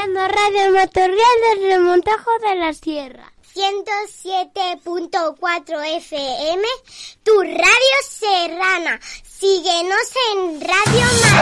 escuchando Radio Matorral del Remontajo de la Sierra. 107.4 FM, tu radio serrana. Síguenos en Radio Matorral.